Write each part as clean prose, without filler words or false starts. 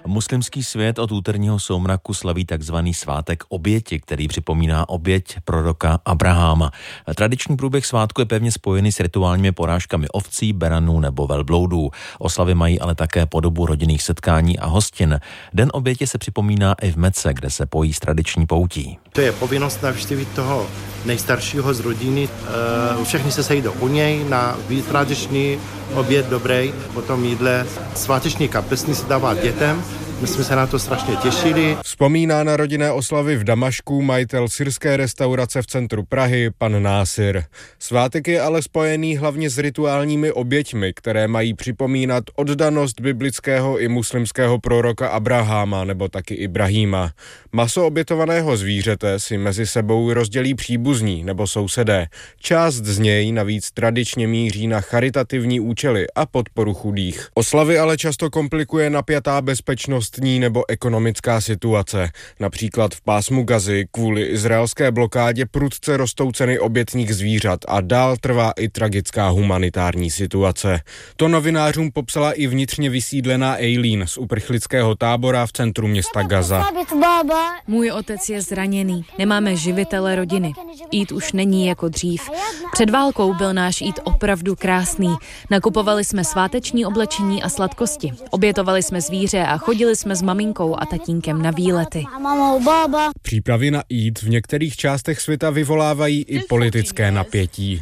Muslimský svět od úterního soumraku slaví takzvaný svátek oběti, který připomíná oběť proroka Abraháma. Tradiční průběh svátku je pevně spojený s rituálními porážkami ovcí, beranů nebo velbloudů. Oslavy mají ale také podobu rodinných setkání a hostin. Den oběti se připomíná i v Mece, kde se pojí s tradiční poutí. To je povinnost navštívit toho nejstaršího z rodiny. Všichni se sejdou u něj na tradiční oběd dobrý, potom jídle. Sváteční kapesní se dává dětem. My jsme se na to strašně těšili. Vzpomíná na rodinné oslavy v Damašku majitel syrské restaurace v centru Prahy, pan Násir. Svátek je ale spojený hlavně s rituálními oběťmi, které mají připomínat oddanost biblického i muslimského proroka Abraháma nebo taky Ibrahima. Maso obětovaného zvířete si mezi sebou rozdělí příbuzní nebo sousedé. Část z něj navíc tradičně míří na charitativní účely a podporu chudých. Oslavy ale často komplikuje napjatá bezpečnost nebo ekonomická situace. Například v pásmu Gazy kvůli izraelské blokádě prudce rostou ceny obětních zvířat a dál trvá i tragická humanitární situace. To novinářům popsala i vnitřně vysídlená Eileen z uprchlického tábora v centru města Gaza. Můj otec je zraněný. Nemáme živitele rodiny. Jít už není jako dřív. Před válkou byl náš jít opravdu krásný. Nakupovali jsme sváteční oblečení a sladkosti. Obětovali jsme zvíře a chodili jsme s maminkou a tatínkem na výlety. Přípravy na Eid v některých částech světa vyvolávají i politické napětí.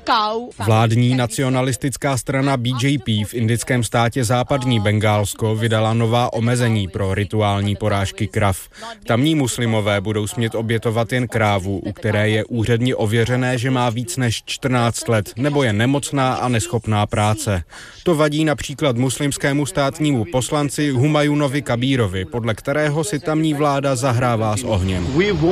Vládní nacionalistická strana BJP v indickém státě Západní Bengálsko vydala nová omezení pro rituální porážky krav. Tamní muslimové budou smět obětovat jen krávu, u které je úředně ověřené, že má víc než 14 let nebo je nemocná a neschopná práce. To vadí například muslimskému státnímu poslanci Humajunovi Kabírovi, podle kterého si tamní vláda zahrává s ohněm.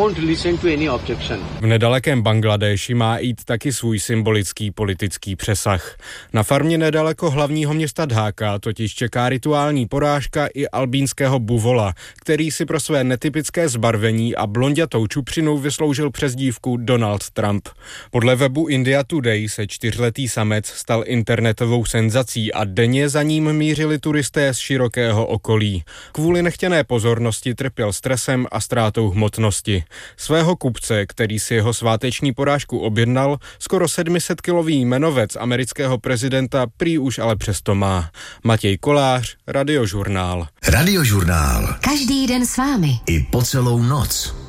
V nedalekém Bangladéši má Eid taky svůj symbolický politický přesah. Na farmě nedaleko hlavního města Dháka totiž čeká rituální porážka i albínského buvola, který si pro své netypické zbarvení a blonďatou čupřinu vysloužil přezdívku Donald Trump. Podle webu India Today se 4letý samec stal internetovou senzací a denně za ním mířili turisté z širokého okolí. Kvůli nechtěné pozornosti trpěl stresem a ztrátou hmotnosti. Svého kupce, který si jeho sváteční porážku objednal, skoro 700kilový jmenovec amerického prezidenta prý už ale přesto má. Matěj Kolář, Radiožurnál. Radiožurnál. Každý den s vámi. I po celou noc.